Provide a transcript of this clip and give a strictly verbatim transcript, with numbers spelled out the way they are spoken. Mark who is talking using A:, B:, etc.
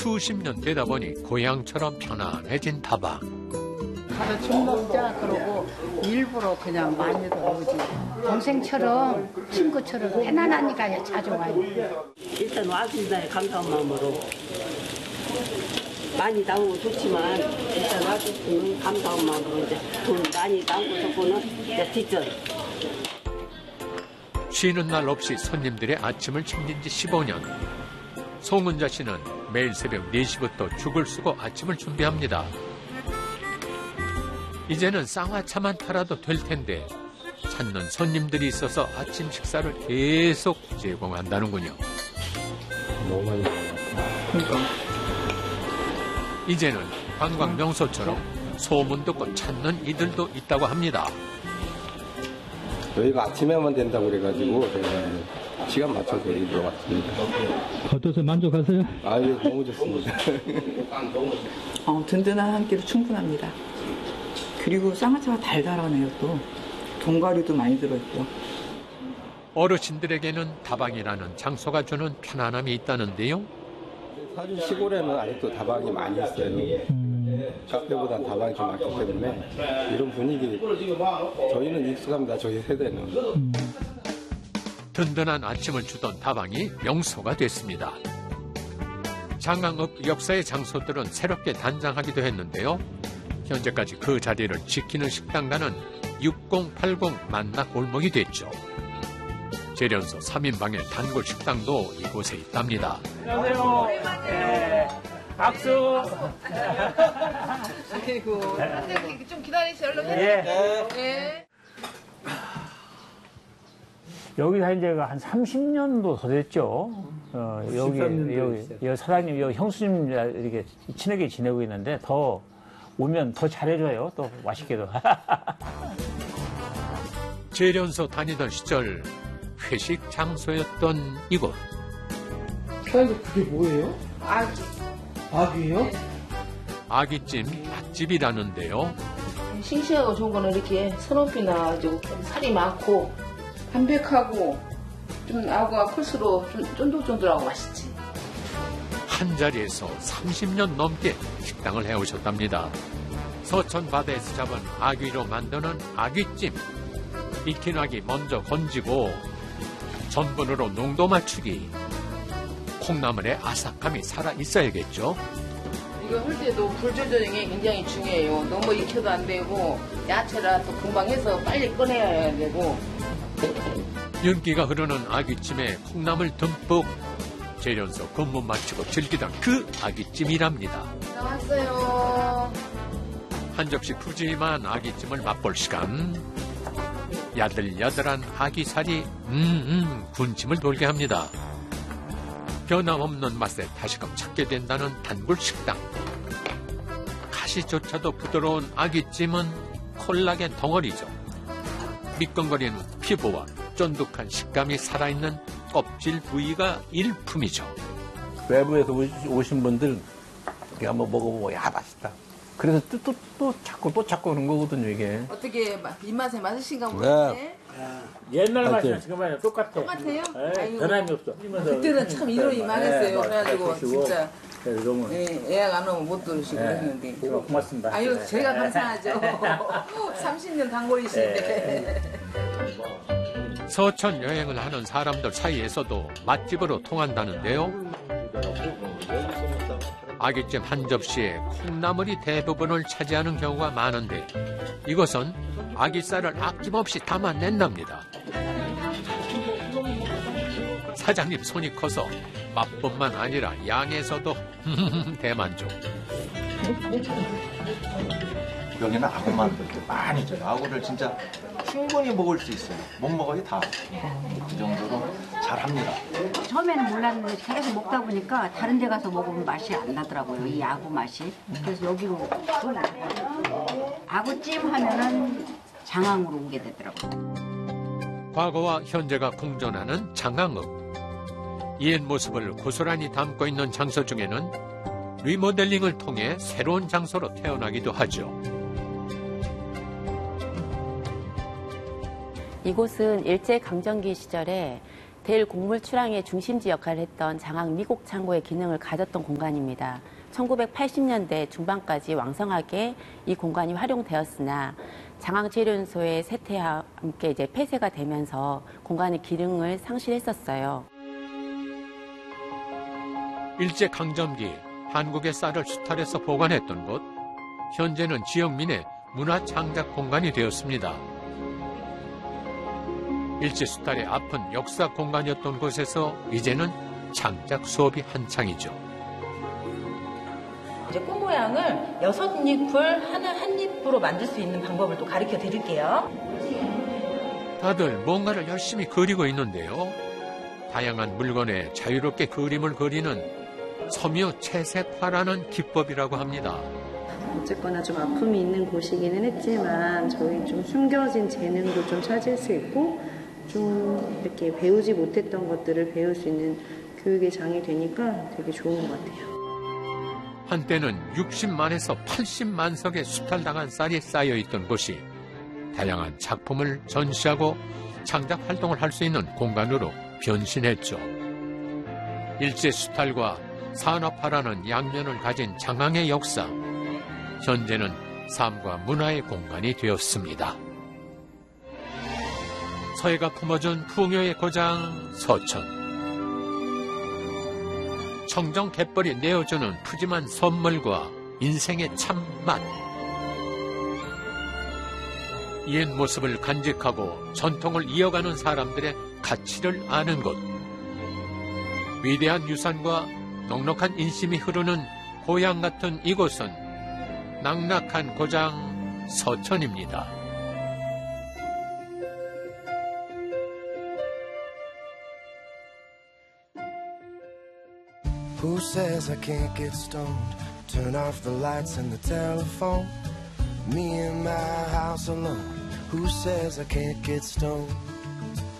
A: 수십 년 되다 보니 고향처럼 편안해진 다방.
B: 가르쳐 먹자 그러고 일부러 그냥 많이 들어오지. 동생처럼 친구처럼 편안하니까 자주 와요.
C: 일단 와준다에 감사한 마음으로 많이 나오고 좋지만 일단 와주시면 감사한 마음으로 이제 돈 많이 나오고 저거는 이제 뒷전.
A: 쉬는 날 없이 손님들의 아침을 챙긴 지 십오 년. 송은자 씨는 매일 새벽 네 시부터 죽을 쓰고 아침을 준비합니다. 이제는 쌍화차만 팔아도 될 텐데 찾는 손님들이 있어서 아침 식사를 계속 제공한다는군요.
D: 너무 많이
E: 그러니까.
A: 이제는 관광 명소처럼 소문 듣고 찾는 이들도 있다고 합니다.
D: 여기가 아침에만 된다고 그래가지고 제가 시간 맞춰서 여기 들어왔습니다.
E: 어떠세요? 만족하세요?
D: 아유, 너무 좋습니다.
F: 어, 든든한 한 끼로 충분합니다. 그리고 쌍화차가 달달하네요. 또 견과류도 많이 들어있고.
A: 어르신들에게는 다방이라는 장소가 주는 편안함이 있다는데요.
D: 사실 시골에는 아직도 다방이 많이 있어요. 음. 카페보다 다방이 좀 많기 때문에 이런 분위기 저희는 익숙합니다. 저희 세대는.
E: 음.
A: 든든한 아침을 주던 다방이 명소가 됐습니다. 장항읍 역사의 장소들은 새롭게 단장하기도 했는데요. 현재까지 그 자리를 지키는 식당가는 육공팔공 만나 골목이 됐죠. 재련소 삼 인방의 단골 식당도 이곳에 있답니다.
G: 안녕하세요. 네. 박수.
H: 아이고. 좀 기다리세요. 얼른
G: 예.
H: 네. 네.
G: 여기 한 지가 한 삼십 년도 더 됐죠. 어, 여기, 여기, 여기 사장님, 여기 형수님 이렇게 친하게 지내고 있는데 더 오면 더 잘해줘요. 또 맛있게도.
A: 재련소 다니던 시절 회식 장소였던 이곳.
E: 사장님, 그게 뭐예요?
H: 아기.
E: 아기예요?
A: 아기찜 맛집이라는데요.
H: 싱싱하고 좋은 거는 이렇게 선원피 나가지고 살이 많고 담백하고 좀 아구가 클수록 좀 쫀득쫀득하고 맛있지.
A: 한 자리에서 삼십 년 넘게 식당을 해오셨답니다. 서천 바다에서 잡은 아귀로 만드는 아귀찜. 익힌 아귀 먼저 건지고 전분으로 농도 맞추기. 콩나물의 아삭함이 살아있어야겠죠.
H: 이거 할 때도 불 조절이 굉장히 중요해요. 너무 익혀도 안 되고 야채라 또 금방 해서 빨리 꺼내야 되고.
A: 윤기가 흐르는 아귀찜에 콩나물 듬뿍. 재련소 근무 마치고 즐기던 그 아귀찜이랍니다.
H: 나왔어요.
A: 한 접시 푸짐한 아귀찜을 맛볼 시간. 야들야들한 아귀살이 음음 군침을 돌게 합니다. 변함없는 맛에 다시금 찾게 된다는 단골 식당. 가시조차도 부드러운 아귀찜은 콜라겐 덩어리죠. 미끈거리는 피부와 쫀득한 식감이 살아있는 껍질 부위가 일품이죠.
I: 외부에서 오신 분들 이렇게 한번 먹어보고 야 맛있다. 그래서 또, 또, 또 찾고 또 찾고 그런 거거든요 이게.
H: 어떻게 입맛에 맞으신가 보네.
I: 네.
G: 옛날 맛이랑 지금 맛이랑 똑같아.
H: 똑같아요?
G: 네, 변함이 없어.
H: 그때는 참 이론이 망했어요.
G: 네,
H: 그래가지고
G: 드시고.
H: 진짜
G: 네, 너무.
H: 예, 예약 안 오면 못 들으시고
G: 네.
H: 그랬는데.
G: 고맙습니다.
H: 아유,
G: 네.
H: 제가 감사하죠. 삼십 년 단골이신데.
A: 서천 여행을 하는 사람들 사이에서도 맛집으로 통한다는데요. 아귀찜 한 접시에 콩나물이 대부분을 차지하는 경우가 많은데 이것은 아귀살을 아낌없이 담아낸답니다. 사장님 손이 커서 맛뿐만 아니라 양에서도 대만족.
J: 여기는 아구만 이렇게 많이 줘요. 아구를 진짜 충분히 먹을 수 있어요. 못 먹어도 다. 그 정도로 잘합니다.
B: 처음에는 몰랐는데 계속 먹다 보니까 다른 데 가서 먹으면 맛이 안 나더라고요. 이 아구 맛이. 그래서 여기로 또 나가요. 아구찜 하면은 장항으로 오게 되더라고요.
A: 과거와 현재가 공존하는 장항읍. 옛 모습을 고스란히 담고 있는 장소 중에는 리모델링을 통해 새로운 장소로 태어나기도 하죠.
K: 이곳은 일제강점기 시절에 대일곡물 출항의 중심지 역할을 했던 장항 미곡 창고의 기능을 가졌던 공간입니다. 천구백팔십 년대 중반까지 왕성하게 이 공간이 활용되었으나 장항제련소의 쇠퇴와 함께 이제 폐쇄가 되면서 공간의 기능을 상실했었어요.
A: 일제강점기 한국의 쌀을 수탈해서 보관했던 곳, 현재는 지역민의 문화창작 공간이 되었습니다. 일제수탈의 아픈 역사 공간이었던 곳에서 이제는 창작 수업이 한창이죠.
L: 이제 꽃 모양을 여섯 잎을 하나 한 잎으로 만들 수 있는 방법을 또 가르쳐 드릴게요.
A: 다들 뭔가를 열심히 그리고 있는데요. 다양한 물건에 자유롭게 그림을 그리는 섬유 채색화라는 기법이라고 합니다.
M: 어쨌거나 좀 아픔이 있는 곳이기는 했지만 저희 좀 숨겨진 재능도 좀 찾을 수 있고 좀 이렇게 배우지 못했던 것들을 배울 수 있는 교육의 장이 되니까 되게 좋은 것 같아요.
A: 한때는 육십만에서 팔십만 석의 수탈당한 쌀이 쌓여있던 곳이 다양한 작품을 전시하고 창작 활동을 할 수 있는 공간으로 변신했죠. 일제 수탈과 산업화라는 양면을 가진 장항의 역사, 현재는 삶과 문화의 공간이 되었습니다. 서해가 품어준 풍요의 고장 서천. 청정 갯벌이 내어주는 푸짐한 선물과 인생의 참맛. 옛 모습을 간직하고 전통을 이어가는 사람들의 가치를 아는 곳. 위대한 유산과 넉넉한 인심이 흐르는 고향 같은 이곳은 낙낙한 고장 서천입니다.
N: Who says I can't get stoned? Turn off the lights and the telephone. Me in my house alone. Who says I can't get stoned?